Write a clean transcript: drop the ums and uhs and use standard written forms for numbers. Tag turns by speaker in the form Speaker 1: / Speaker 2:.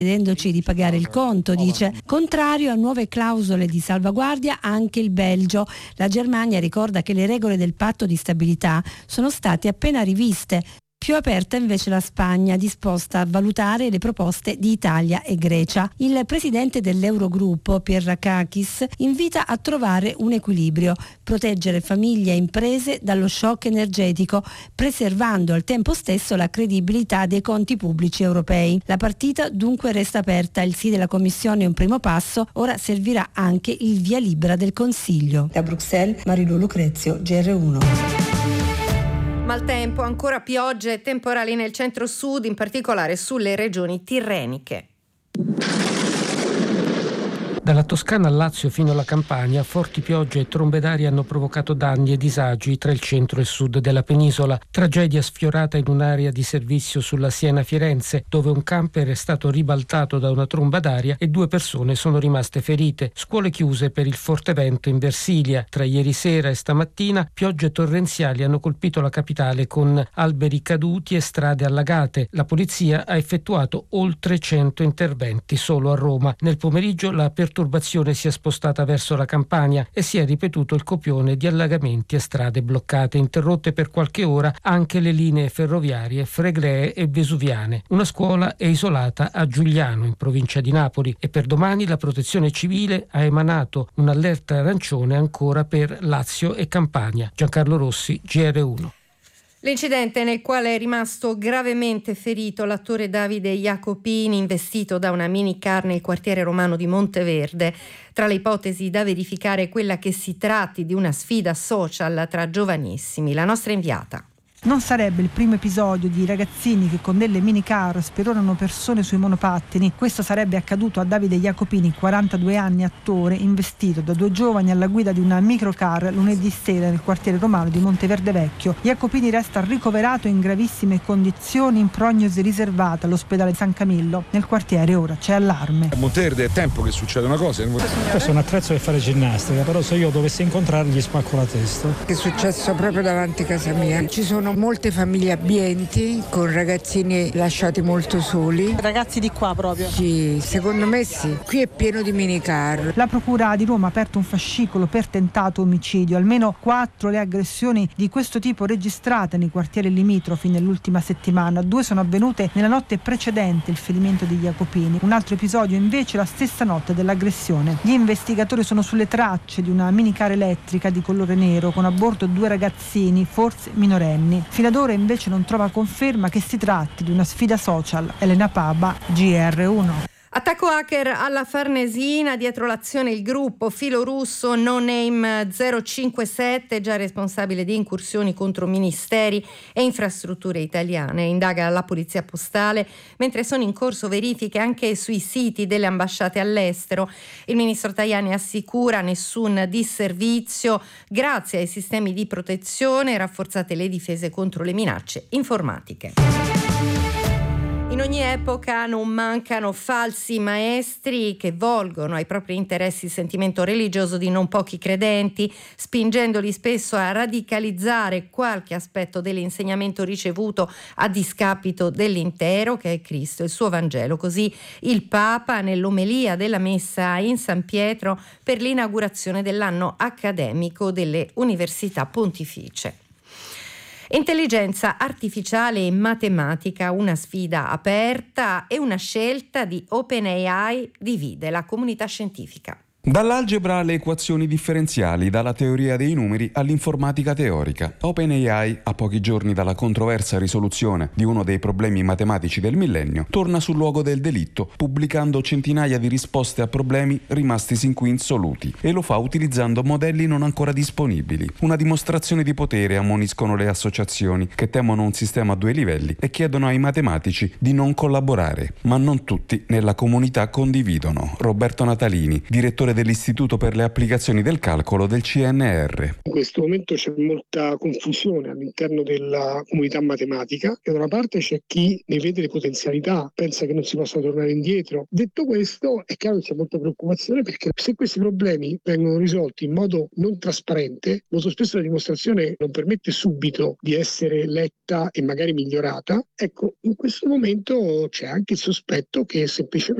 Speaker 1: chiedendoci di pagare il conto, dice. Contrario a nuove clausole di salvaguardia anche il Belgio. La Germania ricorda che le regole del patto di stabilità sono state appena riviste. Più aperta invece la Spagna, disposta a valutare le proposte di Italia e Grecia. Il presidente dell'Eurogruppo, Pierrakakis, invita a trovare un equilibrio, proteggere famiglie e imprese dallo shock energetico, preservando al tempo stesso la credibilità dei conti pubblici europei. La partita dunque resta aperta, il sì della Commissione è un primo passo, ora servirà anche il via libera del Consiglio. Da Bruxelles, Marilu Lucrezio, GR1.
Speaker 2: Maltempo, ancora piogge e temporali nel centro-sud, in particolare sulle regioni tirreniche.
Speaker 3: Dalla Toscana al Lazio fino alla Campania, forti piogge e trombe d'aria hanno provocato danni e disagi tra il centro e sud della penisola. Tragedia sfiorata in un'area di servizio sulla Siena-Firenze, dove un camper è stato ribaltato da una tromba d'aria e 2 persone sono rimaste ferite. Scuole chiuse per il forte vento in Versilia. Tra ieri sera e stamattina, piogge torrenziali hanno colpito la capitale con alberi caduti e strade allagate. La polizia ha effettuato oltre 100 interventi solo a Roma. Nel pomeriggio la perturbazione si è spostata verso la Campania e si è ripetuto il copione di allagamenti e strade bloccate, interrotte per qualche ora anche le linee ferroviarie flegree e vesuviane. Una scuola è isolata a Giugliano, in provincia di Napoli, e per domani la Protezione Civile ha emanato un'allerta arancione ancora per Lazio e Campania. Giancarlo Rossi, GR1.
Speaker 2: L'incidente nel quale è rimasto gravemente ferito l'attore Davide Jacopini, investito da una minicar nel quartiere romano di Monteverde. Tra le ipotesi da verificare quella che si tratti di una sfida social tra giovanissimi. La nostra inviata.
Speaker 4: Non sarebbe il primo episodio di ragazzini che con delle minicar sperorano persone sui monopattini. Questo sarebbe accaduto a Davide Jacopini, 42 anni, attore, investito da 2 giovani alla guida di una microcar lunedì sera nel quartiere romano di Monteverde Vecchio. Jacopini resta ricoverato in gravissime condizioni in prognosi riservata all'ospedale San Camillo. Nel quartiere ora c'è allarme.
Speaker 5: A Monteverde è tempo che succeda una cosa.
Speaker 6: Questo è un attrezzo per fare ginnastica, però se io dovessi incontrarli gli spacco la testa.
Speaker 7: È successo proprio davanti a casa mia. Ci sono molte famiglie abbienti con ragazzini lasciati molto soli.
Speaker 4: Ragazzi di qua proprio?
Speaker 7: Sì, secondo me sì. Qui è pieno di minicar.
Speaker 4: La Procura di Roma ha aperto un fascicolo per tentato omicidio. Almeno 4 le aggressioni di questo tipo registrate nei quartieri limitrofi nell'ultima settimana. 2 sono avvenute nella notte precedente il ferimento di Jacopini. Un altro episodio invece la stessa notte dell'aggressione. Gli investigatori sono sulle tracce di una minicar elettrica di colore nero con a bordo 2 ragazzini, forse minorenni. Fino ad ora invece non trova conferma che si tratti di una sfida social. Elena Paba, GR1.
Speaker 2: Attacco hacker alla Farnesina, dietro l'azione il gruppo filorusso No Name 057, già responsabile di incursioni contro ministeri e infrastrutture italiane. Indaga la polizia postale, mentre sono in corso verifiche anche sui siti delle ambasciate all'estero. Il ministro Tajani assicura nessun disservizio, grazie ai sistemi di protezione rafforzate le difese contro le minacce informatiche. In ogni epoca non mancano falsi maestri che volgono ai propri interessi il sentimento religioso di non pochi credenti, spingendoli spesso a radicalizzare qualche aspetto dell'insegnamento ricevuto a discapito dell'intero, che è Cristo e il suo Vangelo. Così il Papa nell'omelia della messa in San Pietro per l'inaugurazione dell'anno accademico delle università pontificie. Intelligenza artificiale e matematica, una sfida aperta e una scelta di OpenAI divide la comunità scientifica.
Speaker 8: Dall'algebra alle equazioni differenziali, dalla teoria dei numeri all'informatica teorica. OpenAI, a pochi giorni dalla controversa risoluzione di uno dei problemi matematici del millennio, torna sul luogo del delitto, pubblicando centinaia di risposte a problemi rimasti sin qui insoluti, e lo fa utilizzando modelli non ancora disponibili. Una dimostrazione di potere, ammoniscono le associazioni, che temono un sistema a 2 livelli e chiedono ai matematici di non collaborare. Ma non tutti nella comunità condividono. Roberto Natalini, direttore direttore dell'Istituto per le applicazioni del calcolo del CNR.
Speaker 9: In questo momento c'è molta confusione all'interno della comunità matematica e da una parte c'è chi ne vede le potenzialità, pensa che non si possa tornare indietro. Detto questo, è chiaro che c'è molta preoccupazione, perché se questi problemi vengono risolti in modo non trasparente, molto spesso la dimostrazione non permette subito di essere letta e magari migliorata. Ecco, in questo momento c'è anche il sospetto che semplicemente